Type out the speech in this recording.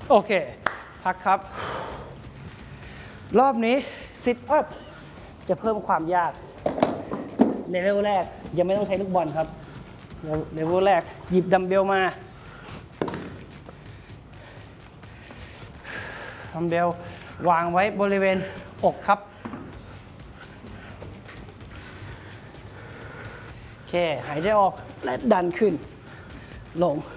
โอเคพักครับรอบนี้ซิทอัพจะเพิ่มความยากเลเวลแรกยังไม่ต้องใช้ลูกบอลครับเลเวลแรกหยิบดัมเบลมาดัมเบลวางไว้บริเวณอกครับโอเคหายใจออกและดันขึ้นลง